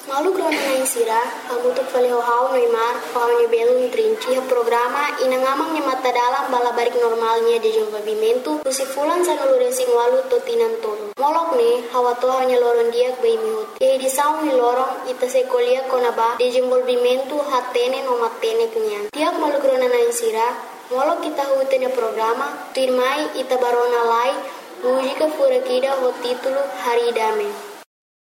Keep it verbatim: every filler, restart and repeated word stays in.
Malu krona na insira, hamutuk faleho hau Neymar, hau ni belum trinci ha programa ina ngamang ni mata dalam bala barik normalnya di desenvolvimento, usi fulan sa nuluresing walu totinan tolo. Molok ni, hawa toha hanya loron diak bay mihut. Ye di saung ni lorong, ita se kolia kona ba, desenvolvimento hatene no matene kenyan. Tiap malu krona na insira, molok kita hutene programa, tuirmai ita barona lai, mujika furakida ho titulo Hari Dame.